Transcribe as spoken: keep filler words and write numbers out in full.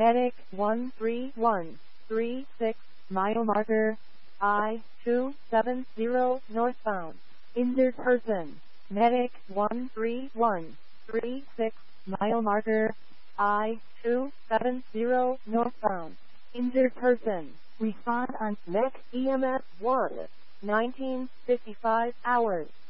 Medic one three one three six, mile marker I two seven zero northbound. Injured person. Medic one three one three six, mile marker I two seven zero northbound. Injured person. Respond on Mech E M S one, nineteen fifty-five hours.